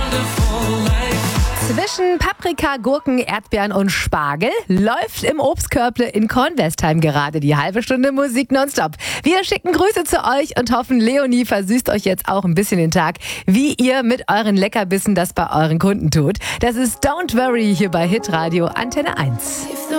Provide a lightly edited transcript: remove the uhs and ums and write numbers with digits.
Zwischen Paprika, Gurken, Erdbeeren und Spargel läuft im Obstkörble in Kornwestheim gerade die halbe Stunde Musik nonstop. Wir schicken Grüße zu euch und hoffen, Leonie versüßt euch jetzt auch ein bisschen den Tag, wie ihr mit euren Leckerbissen das bei euren Kunden tut. Das ist Don't Worry hier bei Hitradio Antenne 1.